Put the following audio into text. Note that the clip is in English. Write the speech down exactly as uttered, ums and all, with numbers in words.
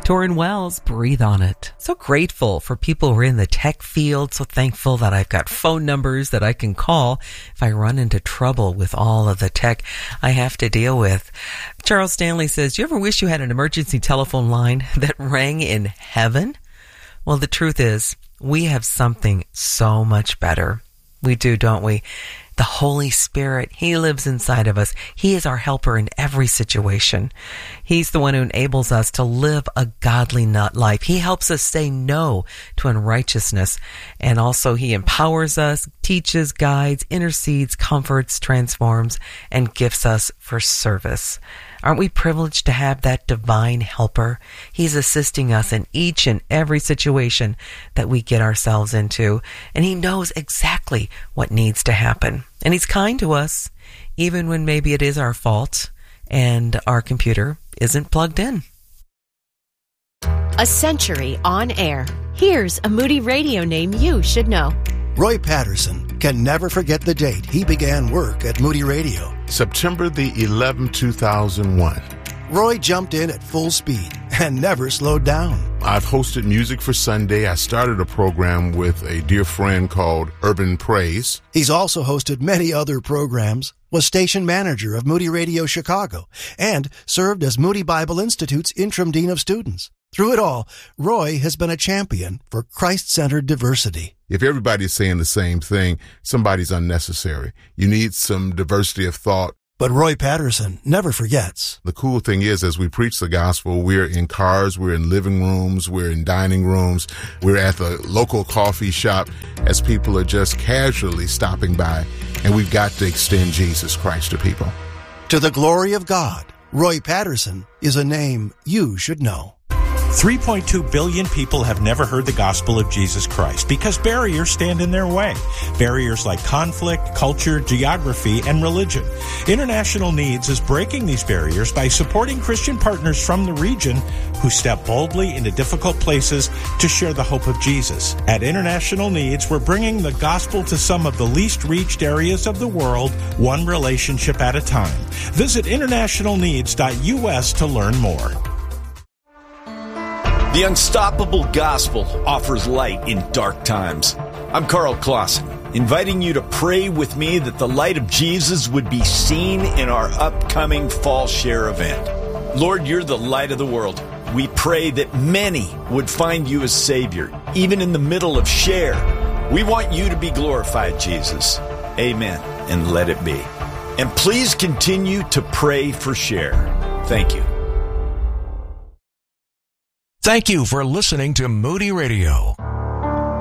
Torrin Wells, Breathe on It. So grateful for people who are in the tech field. So thankful that I've got phone numbers that I can call if I run into trouble with all of the tech I have to deal with. Charles Stanley says, do you ever wish you had an emergency telephone line that rang in heaven? Well, the truth is, we have something so much better. We do, don't we? The Holy Spirit, He lives inside of us. He is our helper in every situation. He's the one who enables us to live a godly nut life. He helps us say no to unrighteousness. And also He empowers us, teaches, guides, intercedes, comforts, transforms, and gifts us for service. Aren't we privileged to have that divine helper? He's assisting us in each and every situation that we get ourselves into, and He knows exactly what needs to happen. And He's kind to us, even when maybe it is our fault and our computer isn't plugged in. A century on air. Here's a Moody Radio name you should know. Roy Patterson can never forget the date he began work at Moody Radio. September the eleventh, two thousand one. Roy jumped in at full speed and never slowed down. I've hosted Music for Sunday. I started a program with a dear friend called Urban Praise. He's also hosted many other programs, was station manager of Moody Radio Chicago, and served as Moody Bible Institute's interim dean of students. Through it all, Roy has been a champion for Christ-centered diversity. If everybody's saying the same thing, somebody's unnecessary. You need some diversity of thought. But Roy Patterson never forgets. The cool thing is, as we preach the gospel, we're in cars, we're in living rooms, we're in dining rooms, we're at the local coffee shop as people are just casually stopping by, and we've got to extend Jesus Christ to people. To the glory of God, Roy Patterson is a name you should know. three point two billion people have never heard the gospel of Jesus Christ because barriers stand in their way. Barriers like conflict, culture, geography, and religion. International Needs is breaking these barriers by supporting Christian partners from the region who step boldly into difficult places to share the hope of Jesus. At International Needs, we're bringing the gospel to some of the least reached areas of the world, one relationship at a time. Visit international needs dot U S to learn more. The Unstoppable Gospel offers light in dark times. I'm Carl Clausen, inviting you to pray with me that the light of Jesus would be seen in our upcoming Fall Share event. Lord, you're the light of the world. We pray that many would find you as Savior, even in the middle of Share. We want you to be glorified, Jesus. Amen, and let it be. And please continue to pray for Share. Thank you. Thank you for listening to Moody Radio.